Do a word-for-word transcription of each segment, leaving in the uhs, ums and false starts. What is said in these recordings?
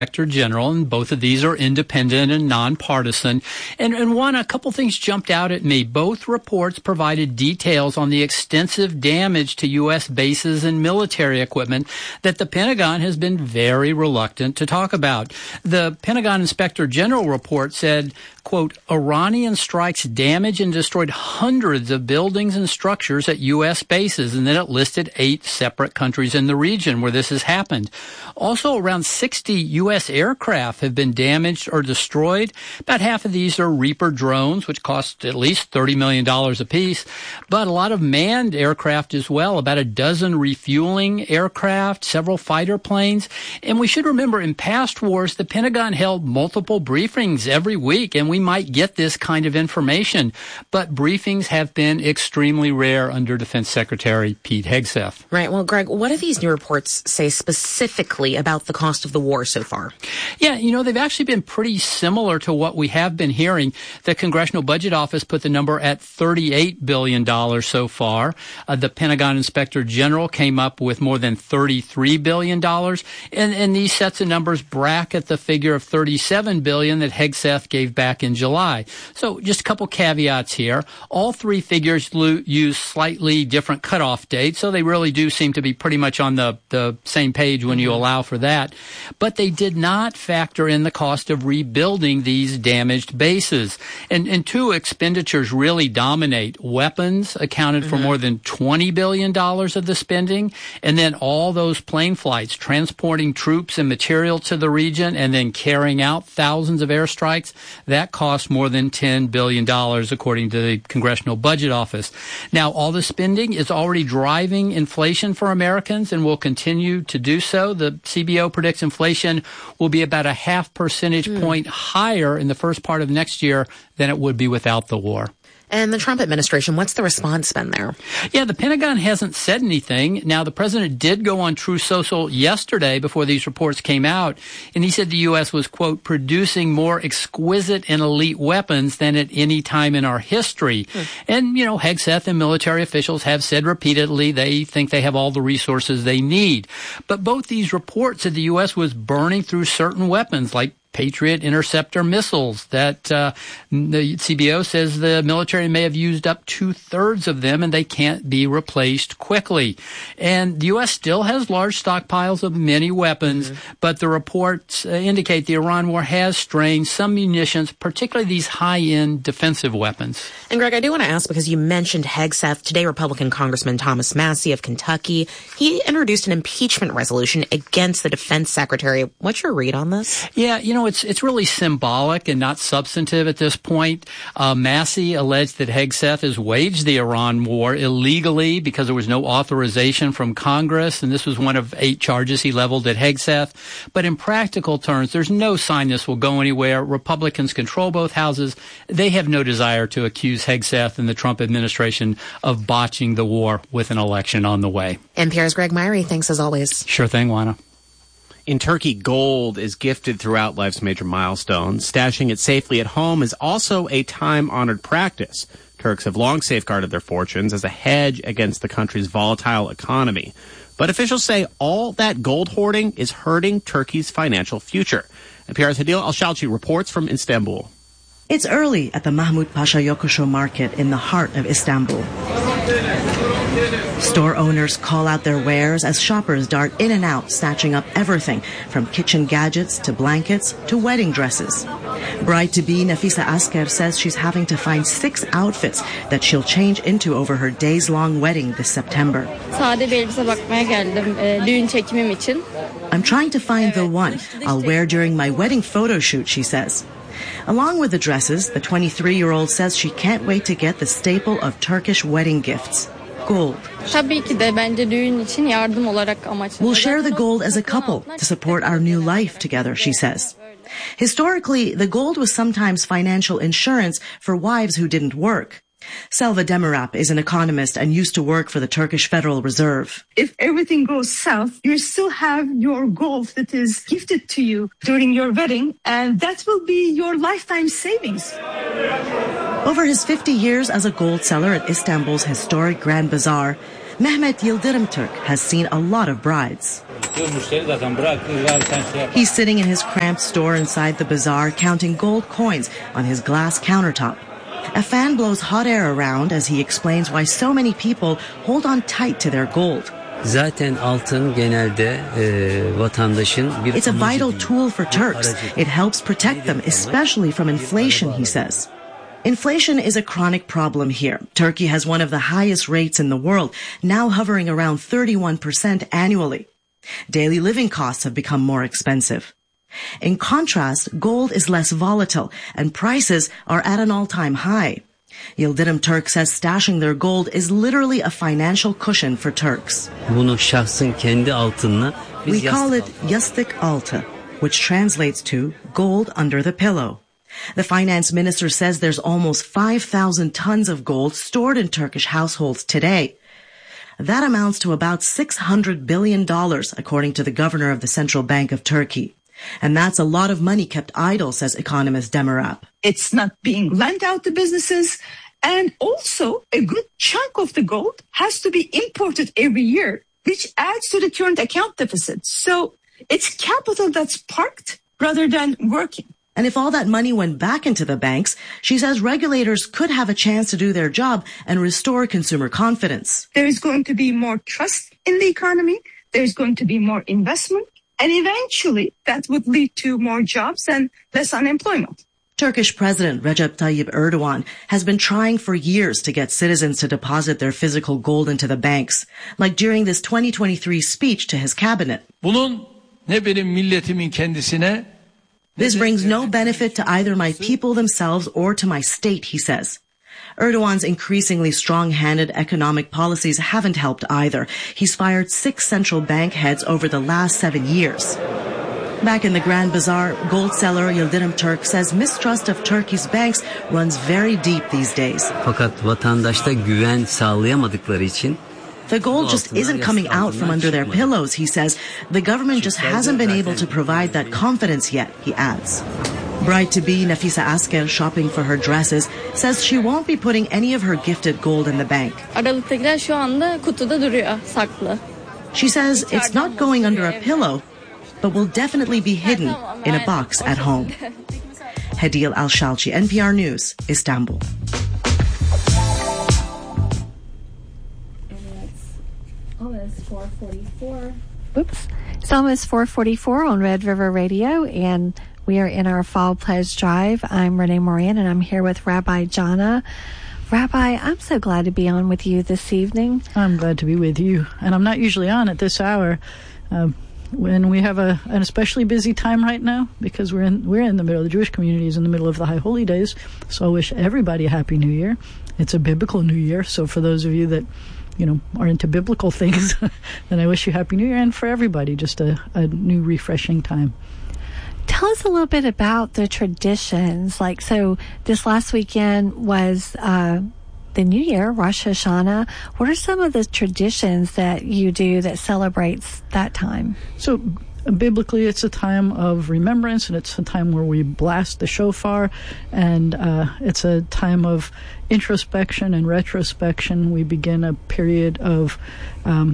Inspector General, and both of these are independent and nonpartisan. And, and one, a couple things jumped out at me. Both reports provided details on the extensive damage to U S bases and military equipment that the Pentagon has been very reluctant to talk about. The Pentagon Inspector General report said, quote, Iranian strikes damaged and destroyed hundreds of buildings and structures at U S bases, and then it listed eight separate countries in the region where this has happened. Also, around sixty U S aircraft have been damaged or destroyed. About half of these are Reaper drones, which cost at least thirty million dollars apiece, but a lot of manned aircraft as well, about a dozen refueling aircraft, several fighter planes. And we should remember, in past wars, the Pentagon held multiple briefings every week, and we might get this kind of information, but briefings have been extremely rare under Defense Secretary Pete Hegseth. Right. Well, Greg, what do these new reports say specifically about the cost of the war so far? Yeah, you know, they've actually been pretty similar to what we have been hearing. The Congressional Budget Office put the number at thirty-eight billion dollars so far. Uh, the Pentagon Inspector General came up with more than thirty-three billion dollars. And, and these sets of numbers bracket the figure of thirty-seven billion dollars that Hegseth gave back in July. So just a couple caveats here. All three figures lo- use slightly different cutoff dates, so they really do seem to be pretty much on the, the same page when you allow for that. But they did not factor in the cost of rebuilding these damaged bases. And, and two expenditures really dominate. Weapons accounted mm-hmm. for more than twenty billion dollars of the spending, and then all those plane flights transporting troops and material to the region and then carrying out thousands of airstrikes, that cost more than ten billion dollars, according to the Congressional Budget Office. Now, all the spending is already driving inflation for Americans and will continue to do so. The C B O predicts inflation will be about a half percentage mm. point higher in the first part of next year than it would be without the war. And the Trump administration, what's the response been there? Yeah, the Pentagon hasn't said anything. Now, the president did go on Truth Social yesterday before these reports came out, and he said the U S was, quote, producing more exquisite and elite weapons than at any time in our history. Hmm. And, you know, Hegseth and military officials have said repeatedly they think they have all the resources they need. But both these reports said the U S was burning through certain weapons like Patriot interceptor missiles that uh, the C B O says the military may have used up two-thirds of them and they can't be replaced quickly. And the U S still has large stockpiles of many weapons, mm-hmm. but the reports uh, indicate the Iran war has strained some munitions, particularly these high-end defensive weapons. And Greg, I do want to ask, because you mentioned Hegseth, today Republican Congressman Thomas Massie of Kentucky, he introduced an impeachment resolution against the defense secretary. What's your read on this? Yeah, you know, it's it's really symbolic and not substantive at this point. Uh, Massie alleged that Hegseth has waged the Iran war illegally because there was no authorization from Congress, and this was one of eight charges he leveled at Hegseth. But in practical terms, there's no sign this will go anywhere. Republicans control both houses. They have no desire to accuse Hegseth and the Trump administration of botching the war with an election on the way. N P R's Greg Myrie, thanks as always. Sure thing, Juana. In Turkey, gold is gifted throughout life's major milestones. Stashing it safely at home is also a time-honored practice. Turks have long safeguarded their fortunes as a hedge against the country's volatile economy. But officials say all that gold hoarding is hurting Turkey's financial future. N P R's Hadil Al-Shalchi reports from Istanbul. It's early at the Mahmut Pasha Yokuşu market in the heart of Istanbul. Store owners call out their wares as shoppers dart in and out, snatching up everything from kitchen gadgets to blankets to wedding dresses. Bride-to-be Nafisa Asker says she's having to find six outfits that she'll change into over her days-long wedding this September. I'm trying to find the one I'll wear during my wedding photo shoot, she says. Along with the dresses, the twenty-three-year-old says she can't wait to get the staple of Turkish wedding gifts, gold. We'll share the gold as a couple to support our new life together, she says. Historically, the gold was sometimes financial insurance for wives who didn't work. Selva Demirap is an economist and used to work for the Turkish Federal Reserve. If everything goes south, you still have your gold that is gifted to you during your wedding, and that will be your lifetime savings. Over his fifty years as a gold seller at Istanbul's historic Grand Bazaar, Mehmet Yildirim Turk has seen a lot of brides. He's sitting in his cramped store inside the bazaar counting gold coins on his glass countertop. A fan blows hot air around as he explains why so many people hold on tight to their gold. Zaten altın genelde e, vatandaşın bir It's a vital tool for Turks. It helps protect them, especially from inflation, he says. Inflation is a chronic problem here. Turkey has one of the highest rates in the world, now hovering around thirty-one percent annually. Daily living costs have become more expensive. In contrast, gold is less volatile and prices are at an all-time high. Yildirim Turk says stashing their gold is literally a financial cushion for Turks. Bunu şahsın kendi altınına We call it yastık altı, which translates to gold under the pillow. The finance minister says there's almost five thousand tons of gold stored in Turkish households today. That amounts to about six hundred billion dollars, according to the governor of the Central Bank of Turkey. And that's a lot of money kept idle, says economist Demirap. It's not being lent out to businesses. And also, a good chunk of the gold has to be imported every year, which adds to the current account deficit. So it's capital that's parked rather than working. And if all that money went back into the banks, she says regulators could have a chance to do their job and restore consumer confidence. There is going to be more trust in the economy. There's going to be more investment. And eventually, that would lead to more jobs and less unemployment. Turkish President Recep Tayyip Erdogan has been trying for years to get citizens to deposit their physical gold into the banks, like during this twenty twenty-three speech to his cabinet. Bunun ne benim milletimin kendisine This brings no benefit to either my people themselves or to my state, he says. Erdogan's increasingly strong-handed economic policies haven't helped either. He's fired six central bank heads over the last seven years. Back in the Grand Bazaar, gold seller Yildirim Turk says mistrust of Turkey's banks runs very deep these days. Fakat vatandaşta güven sağlayamadıkları için the gold just isn't coming out from under their pillows, he says. The government just hasn't been able to provide that confidence yet, he adds. Bride-to-be Nafisa Asker, shopping for her dresses, says she won't be putting any of her gifted gold in the bank. Aralıktakiler şu anda kutuda duruyor, saklı. She says it's not going under a pillow, but will definitely be hidden in a box at home. Hedil Al-Shalchi, N P R News, Istanbul. Almost four forty-four. Oops. It's almost four forty-four on Red River Radio, and we are in our Fall Pledge Drive. I'm Renee Moran, and I'm here with Rabbi Jana. Rabbi, I'm so glad to be on with you this evening. I'm glad to be with you, and I'm not usually on at this hour. Um, when we have a, an especially busy time right now, because we're in we're in the middle, the Jewish community is in the middle of the High Holy Days, so I wish everybody a Happy New Year. It's a biblical New Year, so for those of you that you know, are into biblical things, then I wish you Happy New Year, and for everybody, just a, a new, refreshing time. Tell us a little bit about the traditions. Like, so this last weekend was uh, the New Year, Rosh Hashanah. What are some of the traditions that you do that celebrates that time? So, biblically, it's a time of remembrance, and it's a time where we blast the shofar, and uh, it's a time of introspection and retrospection. We begin a period of um,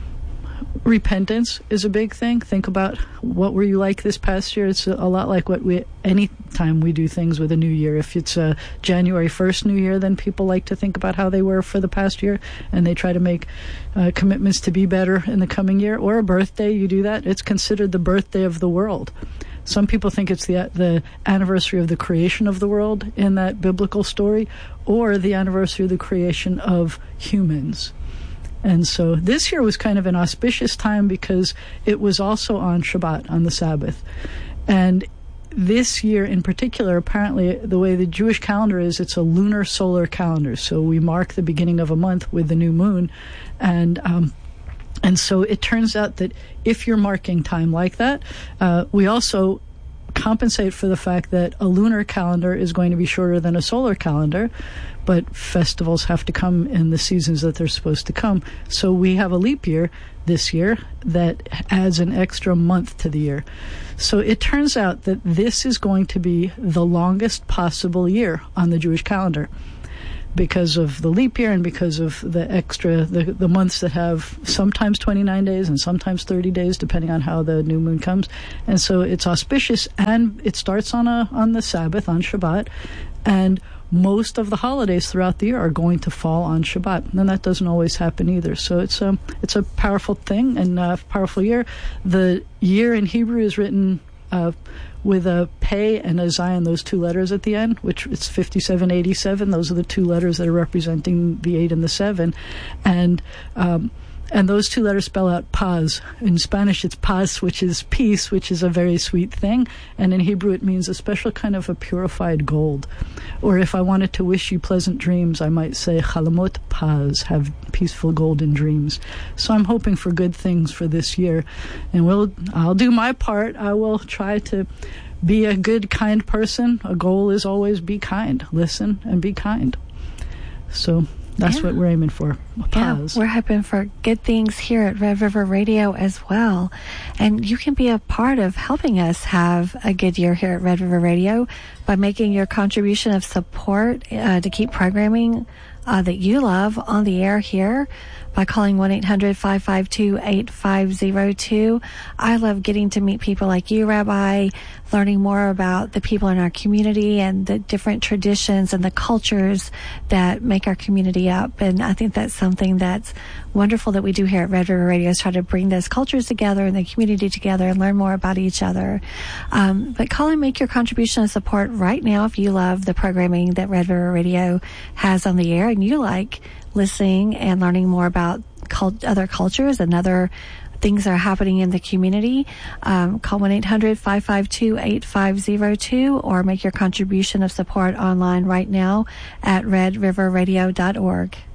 repentance is a big thing. Think about what were you like this past year. It's a, a lot like what we any time we do things with a new year. If it's a January first New Year, then people like to think about how they were for the past year, and they try to make uh, commitments to be better in the coming year. Or a birthday, you do that. It's considered the birthday of the world. Some people think it's the the anniversary of the creation of the world in that biblical story, or the anniversary of the creation of humans. And so this year was kind of an auspicious time because it was also on Shabbat, on the Sabbath. And this year in particular, apparently the way the Jewish calendar is, it's a lunar solar calendar. So we mark the beginning of a month with the new moon. And um, and so it turns out that if you're marking time like that, uh, we also compensate for the fact that a lunar calendar is going to be shorter than a solar calendar, but festivals have to come in the seasons that they're supposed to come. So we have a leap year this year that adds an extra month to the year. So it turns out that this is going to be the longest possible year on the Jewish calendar. because of the leap year and because of the extra, the, the months that have sometimes twenty-nine days and sometimes thirty days, depending on how the new moon comes. And so it's auspicious, and it starts on a on the Sabbath, on Shabbat, and most of the holidays throughout the year are going to fall on Shabbat, and that doesn't always happen either. So it's a it's a powerful thing and a powerful year. The year in Hebrew is written uh, with a Pei and a Zayin, those two letters at the end, which it's fifty-seven eighty-seven. Those are the two letters that are representing the eight and the seven, and um, and those two letters spell out paz. In Spanish, it's paz, which is peace, which is a very sweet thing. And in Hebrew, it means a special kind of a purified gold. Or if I wanted to wish you pleasant dreams, I might say chalamot paz, have peaceful golden dreams. So I'm hoping for good things for this year. And we'll, I'll do my part. I will try to be a good, kind person. A goal is always be kind. Listen and be kind. So that's yeah. what we're aiming for. A pause. Yeah, we're hoping for good things here at Red River Radio as well. And you can be a part of helping us have a good year here at Red River Radio by making your contribution of support uh, to keep programming uh, that you love on the air here by calling one eight hundred five five two eight five zero two. I love getting to meet people like you, Rabbi, learning more about the people in our community and the different traditions and the cultures that make our community up. And I think that's something that's wonderful that we do here at Red River Radio, is try to bring those cultures together and the community together and learn more about each other. Um, but call and make your contribution of support right now if you love the programming that Red River Radio has on the air and you like listening and learning more about cult- other cultures and other things that are happening in the community. Um, call one eight hundred five five two eight five zero two or make your contribution of support online right now at red river radio dot org.